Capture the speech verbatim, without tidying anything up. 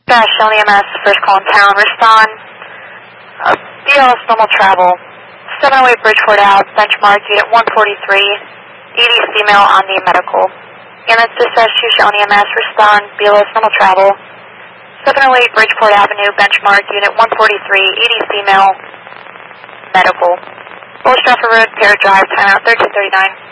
Dash L E M S, first call in town, respond. Uh, B L S normal travel, seven oh eight Bridgeport Ave, benchmark unit one forty-three, E D female on the medical. And that's dispatch to L E M S, respond, B L S normal travel, seven oh eight Bridgeport Avenue, benchmark unit one forty-three, E D female, medical. Bull Stratford Road, Parrot Drive, timeout thirteen thirty-nine.